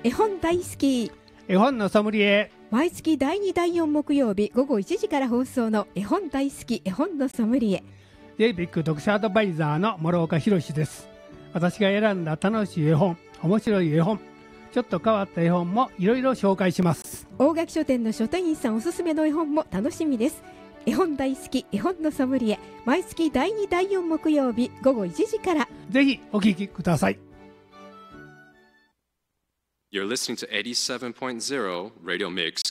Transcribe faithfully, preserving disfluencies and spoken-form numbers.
絵本大好き絵本のソムリエ。 毎月だいにだいよん木曜日午後いちじから放送の絵本大好き絵本のソムリエ。 ジェイビック 読者アドバイザーの諸岡博です。私が選んだ楽しい絵本、面白い絵本、ちょっと変わった絵本もいろいろ紹介します。 大垣書店の書店員さんおすすめの絵本も楽しみです。絵本大好き絵本のソムリエ、毎月だいにだいよん木曜日午後いちじから。 ぜひお聞きください。 You're listening to eighty-seven point zero Radio Mix